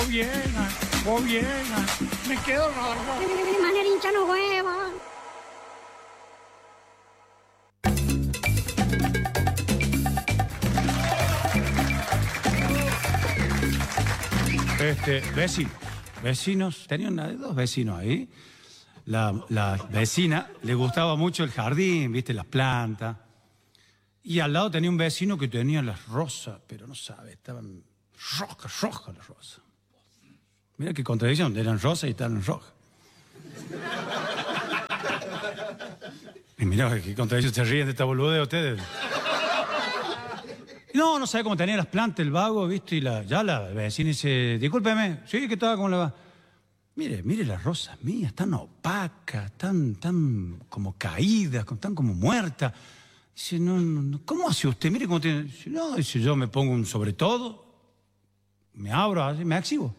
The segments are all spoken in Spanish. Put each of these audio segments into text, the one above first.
Bobiena, me quedo raro. De manera hincha no hueva. Vecinos, tenían dos vecinos ahí. La vecina le gustaba mucho el jardín, viste, las plantas. Y al lado tenía un vecino que tenía las rosas, pero no sabe, estaban rojas las rosas. Mira qué contradicción, eran rosas y estaban rojas. Y mira qué contradicción, se ríen de esta boludez ustedes. No sabe cómo tenía las plantas el vago, viste, y ya la vecina dice, discúlpeme, sí, ¿qué tal? ¿Cómo le va? Mire las rosas mías, están opacas, tan como caídas, están como muertas. Dice, no, ¿cómo hace usted? Mire cómo tiene. Dice, no, dice, yo me pongo un sobre todo, me abro así, me exhibo.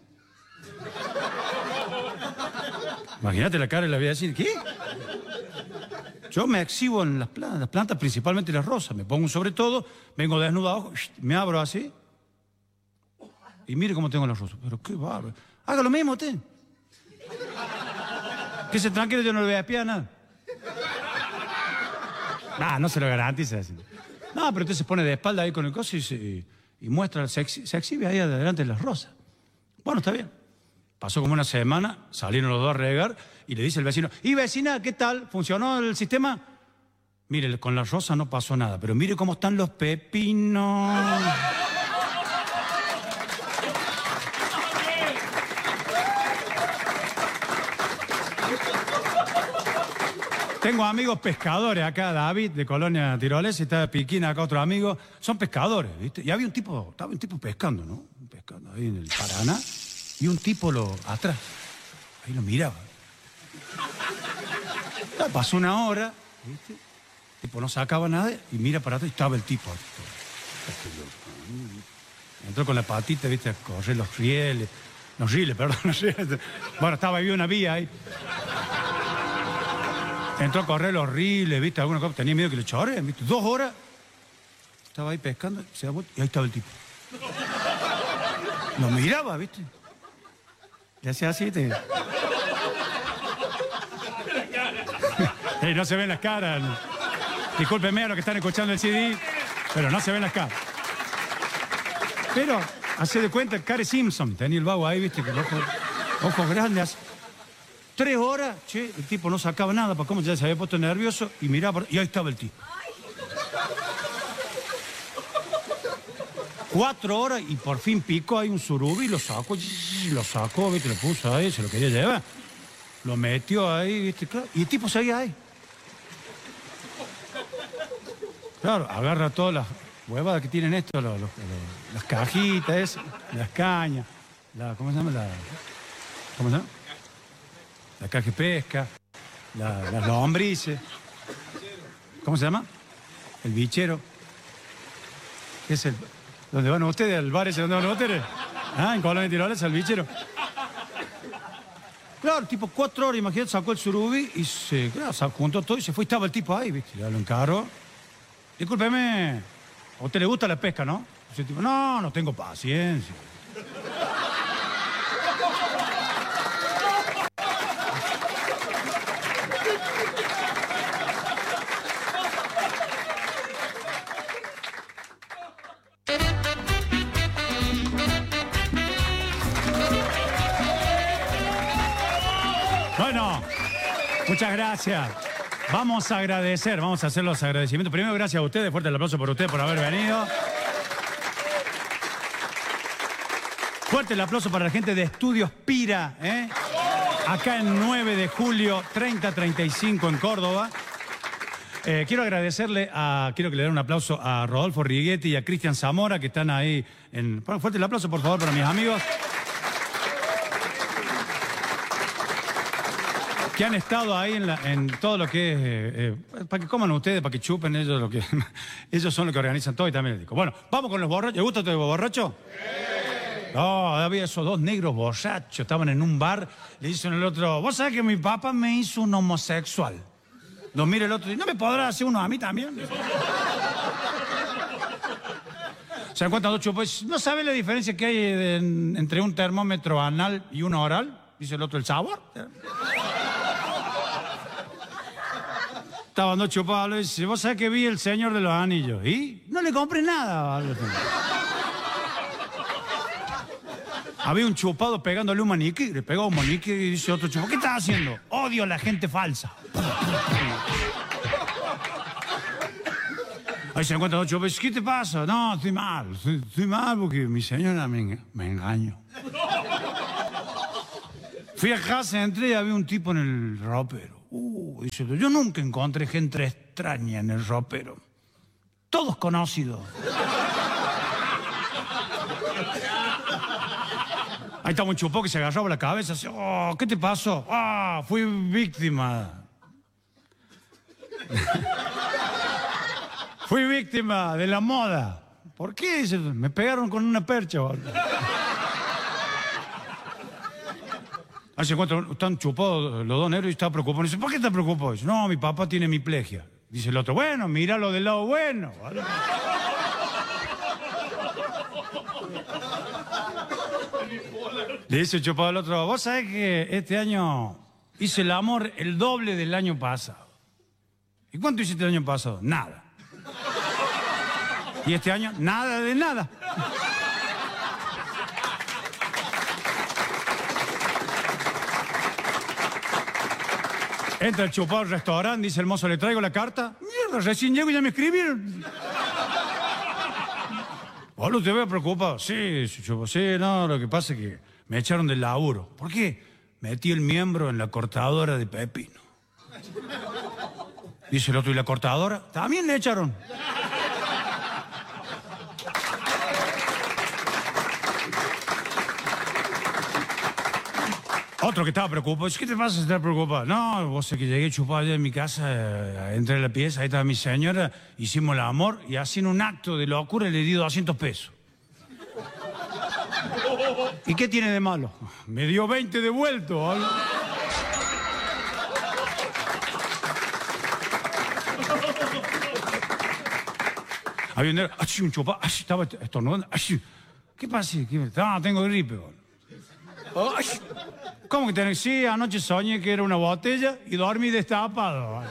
Imagínate la cara de la vida así, ¿qué? Yo me exhibo en las plantas, principalmente las rosas. Me pongo un sobre todo, vengo desnudado, me abro así. Y mire cómo tengo las rosas. Pero qué bárbaro. Haga lo mismo usted. Que se tranquilo, yo no le voy a espiar nada. No se lo garantiza. No, pero usted se pone de espalda ahí con el coso y muestra, se exhibe ahí adelante de las rosas. Bueno, está bien. Pasó como una semana, salieron los dos a regar y le dice el vecino, ¿y vecina, qué tal? ¿Funcionó el sistema? Mire, con las rosas no pasó nada, pero mire cómo están los pepinos. Tengo amigos pescadores acá, David, de Colonia Tiroles, y está Piquín acá, otro amigo. Son pescadores, ¿viste? Y estaba un tipo pescando, ¿no? Pescando ahí en el Paraná. Y un tipo atrás, ahí lo miraba. Pasó una hora, ¿viste? El tipo no sacaba nada y mira para atrás y estaba el tipo. Entró con la patita, ¿viste? A correr los rieles. Bueno, estaba ahí una vía ahí. Entró a correr los rieles, ¿viste? Alguna cosa, tenía miedo que le choreen, ¿viste? 2 horas. Estaba ahí pescando, se da vuelta y ahí estaba el tipo. Lo miraba, ¿viste? Le hacía así, ¿viste? No se ven las caras. Discúlpenme a los que están escuchando el CD, pero no se ven las caras. Pero, hace de cuenta, Care Simpson, tenía el vago ahí, ¿viste? Con ojos grandes. 3 horas, che, el tipo no sacaba nada, para cómo ya se había puesto nervioso, y miraba, y ahí estaba el tipo. 4 horas y por fin picó ahí un surubí, lo sacó, ¿viste? Lo puso ahí, se lo quería llevar. Lo metió ahí, ¿viste? Claro, y el tipo seguía ahí. Claro, agarra todas las huevadas que tienen esto, las cajitas, las cañas, ¿cómo se llama? La caja de pesca, las lombrices. ¿Cómo se llama? El bichero. ¿Qué es ¿Dónde van ustedes? ¿Al bar ese donde van ustedes? En Colonia Tiroles, al bichero. Claro, tipo 4 horas, imagínate, sacó el surubí y se juntó todo y se fue. Estaba el tipo ahí, ¿viste? Ya lo encaró. Discúlpeme, ¿a usted le gusta la pesca, no? Ese tipo, no tengo paciencia. Bueno, muchas gracias. Vamos a agradecer, vamos a hacer los agradecimientos. Primero, gracias a ustedes, fuerte el aplauso por ustedes por haber venido. Fuerte el aplauso para la gente de Estudios Pira, acá en 9 de julio, 3035 en Córdoba. Quiero agradecerle quiero que le den un aplauso a Rodolfo Righetti y a Cristian Zamora, que están ahí. Fuerte el aplauso, por favor, para mis amigos. Que han estado ahí en todo lo que es, para que coman ustedes, para que chupen ellos son los que organizan todo y también les digo. Bueno, vamos con los borrachos. ¿Les gusta todo el borracho? Sí. No, había esos 2 negros borrachos, estaban en un bar, le dicen al otro, vos sabés que mi papá me hizo un homosexual. Lo mira el otro y dice, ¿no me podrá hacer uno a mí también? Se encuentran dos chupos. ¿No sabe la diferencia que hay entre un termómetro anal y uno oral? Dice el otro, el sabor. Estaban dos chupados y dice, vos sabés que vi El Señor de los Anillos. ¿Y? No le compré nada. Había un chupado pegándole un maniquí. Le pegó un maniquí y dice otro chupado, ¿qué estás haciendo? Odio a la gente falsa. Ahí se encuentran dos chupados. ¿Qué te pasa? No, estoy mal. Estoy mal porque mi señora me engañó. Fui a casa, entré y había un tipo en el ropero. Dice, yo nunca encontré gente extraña en el ropero. Todos conocidos. Ahí estaba un chupó que se agarraba la cabeza. Así, ¿qué te pasó? Fui víctima. Fui víctima de la moda. ¿Por qué? Dice, me pegaron con una percha. Ahí se encuentran, están chupados los dos negros y está preocupado. Dice, ¿por qué está preocupado? Dice, no, mi papá tiene hemiplegia. Dice el otro, bueno, míralo del lado bueno. ¿Vale? Le dice el chupado al otro, vos sabés que este año hice el amor el doble del año pasado. ¿Y cuánto hiciste el año pasado? Nada. ¿Y este año? Nada de nada. Entra el chupado al restaurante, dice el mozo, ¿le traigo la carta? Mierda, recién llego y ya me escribieron. Boludo, te veo preocupado. Sí, chupado, sí, no, lo que pasa es que me echaron del laburo. ¿Por qué? Metí el miembro en la cortadora de pepino. Dice el otro, ¿y la cortadora? También le echaron. Otro que estaba preocupado, dice, ¿qué te pasa si estás preocupado? No, vos sé que llegué chupado allá en mi casa, entré a la pieza, ahí estaba mi señora, hicimos el amor y así en un acto de locura le di 200 pesos. ¿Y qué tiene de malo? Me dio 20 devueltos. ¿Vale? Había un negro, un chupado, estaba estornudando. ¿Qué pasa? No, tengo gripe. ¿Vale? ¿Cómo que tenés? Sí, anoche soñé que era una botella y dormí destapado.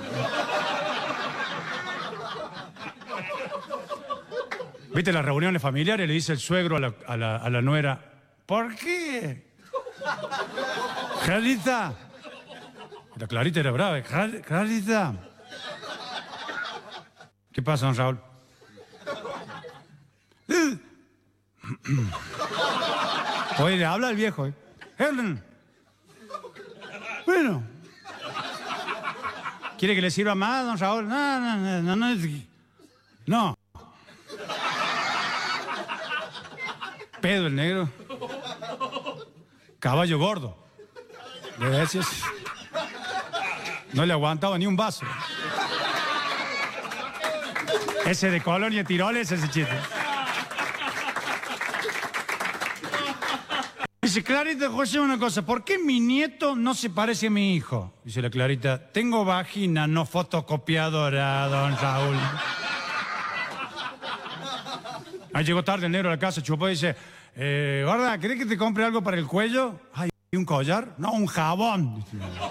¿Viste las reuniones familiares? Le dice el suegro a la nuera, ¿por qué? Clarita. La Clarita era brava. Clarita. ¿Qué pasa, don Raúl? Oye, le habla el viejo, ¿eh? Helen. Bueno. ¿Quiere que le sirva más, don Raúl? No. No. Pedo el negro. Caballo gordo. De veces no le aguantaba ni un vaso. Ese de Colonia Tiroles, ese chiste. Dice, Clarita, José, una cosa, ¿por qué mi nieto no se parece a mi hijo? Dice la Clarita, tengo vagina, no fotocopiadora, don Raúl. Ahí llegó tarde el negro a la casa, chupó y dice, gorda, ¿querés que te compre algo para el cuello? Ay, ¿y un collar? No, un jabón.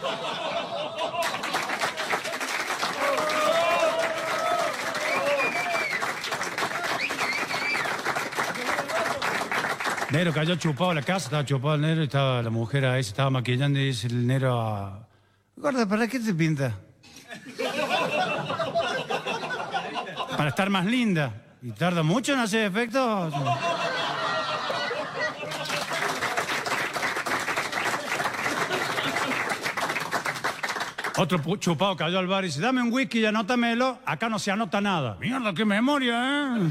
Negro cayó chupado a la casa, estaba chupado el negro y estaba la mujer ahí, se estaba maquillando y dice el negro, gorda, ¿para qué te pinta? Para estar más linda. ¿Y tarda mucho en hacer efecto? Otro chupado cayó al bar y dice, dame un whisky y anótamelo. Acá no se anota nada. Mierda, qué memoria, ¿eh?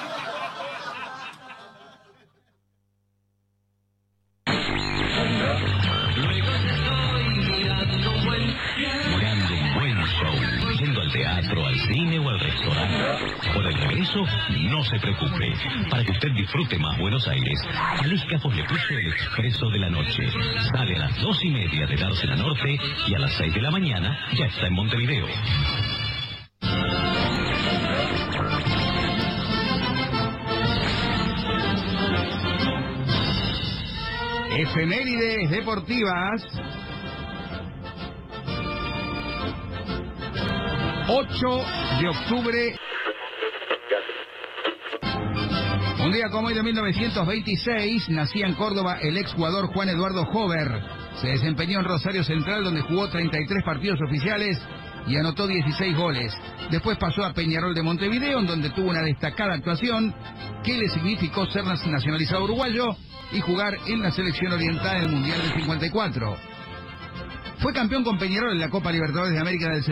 Al cine o al restaurante. Por el regreso, no se preocupe. Para que usted disfrute más Buenos Aires, Alice Capos le puso el expreso de la noche. Sale a las 2:30 de Dársena Norte y a las 6 de la mañana ya está en Montevideo. Efemérides deportivas. 8 de octubre. Un día como hoy de 1926, nacía en Córdoba el exjugador Juan Eduardo Jover. Se desempeñó en Rosario Central, donde jugó 33 partidos oficiales y anotó 16 goles. Después pasó a Peñarol de Montevideo, en donde tuvo una destacada actuación que le significó ser nacionalizado uruguayo y jugar en la selección oriental en el Mundial del 54. Fue campeón con Peñarol en la Copa Libertadores de América del